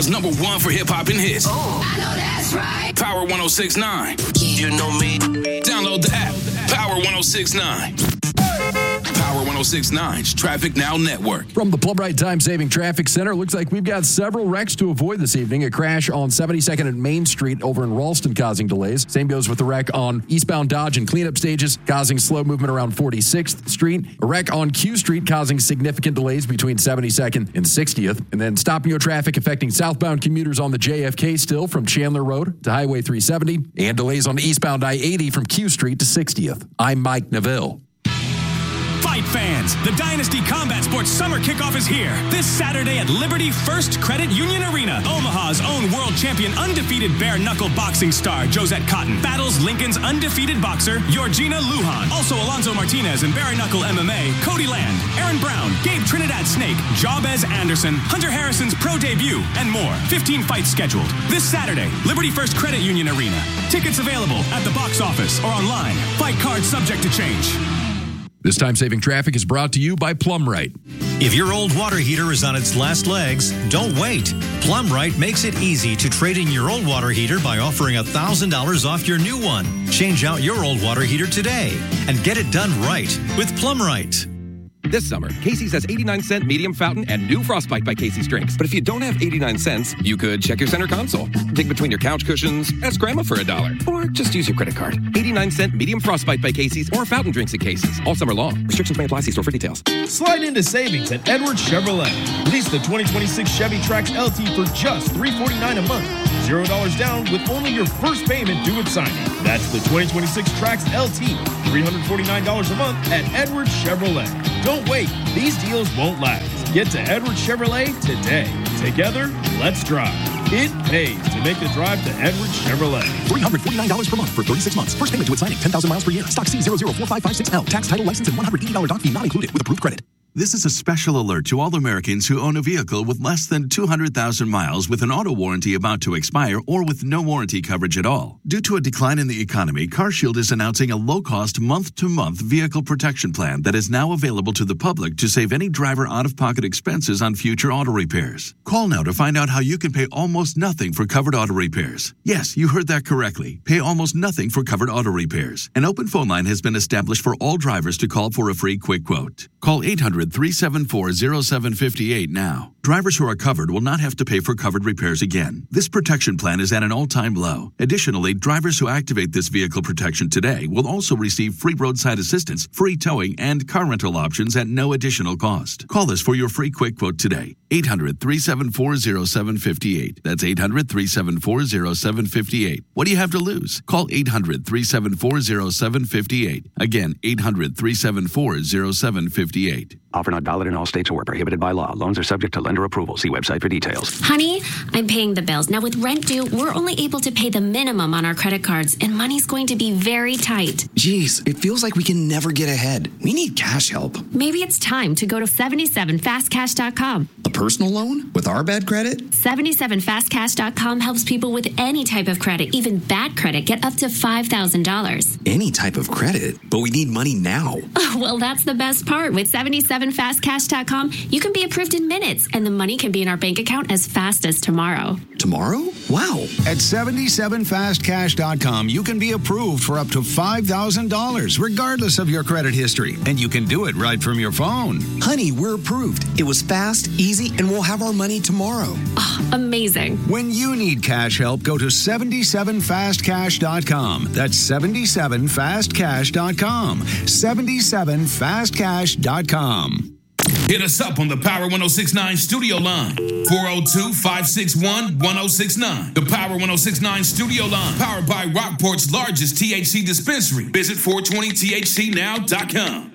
#1 for hip-hop and hits. Oh, I know that's right. Power 106.9. You know me. Download the app. Power 106.9. Power 106.9's Traffic Now Network. From the Plumbright Time-Saving Traffic Center, looks like we've got several wrecks to avoid this evening. A crash on 72nd and Main Street over in Ralston causing delays. Same goes with the wreck on eastbound Dodge and cleanup stages, causing slow movement around 46th Street. A wreck on Q Street causing significant delays between 72nd and 60th. And then stopping your traffic affecting southbound commuters on the JFK still from Chandler Road to Highway 370. And delays on eastbound I-80 from Q Street to 60th. I'm Mike Neville. Fight fans, the Dynasty Combat Sports Summer Kickoff is here. This Saturday at Liberty First Credit Union Arena. Omaha's own world champion, undefeated bare-knuckle boxing star Josette Cotton battles Lincoln's undefeated boxer, Georgina Lujan. Also Alonzo Martinez in bare-knuckle MMA, Cody Land, Aaron Brown, Gabe Trinidad Snake, Jabez Anderson, Hunter Harrison's pro debut, and more. 15 fights scheduled. This Saturday, Liberty First Credit Union Arena. Tickets available at the box office or online. Fight cards subject to change. This time-saving traffic is brought to you by Plumbright. If your old water heater is on its last legs, don't wait. Plumbright makes it easy to trade in your old water heater by offering $1,000 off your new one. Change out your old water heater today and get it done right with Plumbright. This summer, Casey's has 89-cent medium fountain and new Frostbite by Casey's drinks. But if you don't have 89 cents, you could check your center console, dig between your couch cushions, ask Grandma for $1, or just use your credit card. 89-cent medium Frostbite by Casey's or fountain drinks at Casey's all summer long. Restrictions may apply. See store for details. Slide into savings at Edwards Chevrolet. Lease the 2026 Chevy Trax LT for just $349 a month. $0 down with only your first payment due at signing. That's the 2026 Trax LT. $349 a month at Edwards Chevrolet. Don't wait. These deals won't last. Get to Edwards Chevrolet today. Together, let's drive. It pays to make the drive to Edwards Chevrolet. $349 per month for 36 months. First payment due at signing. 10,000 miles per year. Stock C004556L. Tax, title, license, and $180 doc fee not included with approved credit. This is a special alert to all Americans who own a vehicle with less than 200,000 miles with an auto warranty about to expire or with no warranty coverage at all. Due to a decline in the economy, CarShield is announcing a low-cost month-to-month vehicle protection plan that is now available to the public to save any driver out-of-pocket expenses on future auto repairs. Call now to find out how you can pay almost nothing for covered auto repairs. Yes, you heard that correctly. Pay almost nothing for covered auto repairs. An open phone line has been established for all drivers to call for a free quick quote. Call 800-374-0758 now. Drivers who are covered will not have to pay for covered repairs again. This protection plan is at an all-time low. Additionally, drivers who activate this vehicle protection today will also receive free roadside assistance, free towing, and car rental options at no additional cost. Call us for your free quick quote today. 800-374-0758. That's 800-374-0758. What do you have to lose? Call 800-374-0758. Again, 800-374-0758. Offer not valid in all states or prohibited by law. Loans are subject to lender approval. See website for details. Honey, I'm paying the bills. Now with rent due, we're only able to pay the minimum on our credit cards, and money's going to be very tight. Geez, it feels like we can never get ahead. We need cash help. Maybe it's time to go to 77fastcash.com. A personal loan with our bad credit? 77fastcash.com helps people with any type of credit, even bad credit, get up to $5,000. Any type of credit? But we need money now. Oh, well, that's the best part. With 77fastcash.com, you can be approved in minutes, and the money can be in our bank account as fast as tomorrow. Tomorrow? Wow. At 77fastcash.com, you can be approved for up to $5,000, regardless of your credit history. And you can do it right from your phone. Honey, we're approved. It was fast, easy, and we'll have our money tomorrow. Oh, amazing. When you need cash help, go to 77fastcash.com. That's 77fastcash.com. 77fastcash.com. Hit us up on the Power 106.9 studio line, 402-561-1069. The Power 106.9 studio line, powered by Rockport's largest THC dispensary. Visit 420thcnow.com.